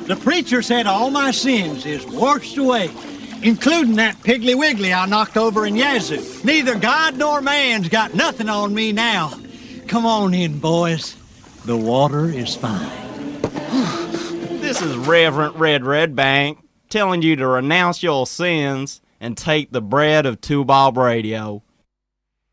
The preacher said all my sins is washed away, including that Piggly Wiggly I knocked over in Yazoo. Neither God nor man's got nothing on me now. Come on in, boys. The water is fine. This is Reverend Red Redbank telling you to renounce your sins and take the bread of Two Bob Radio.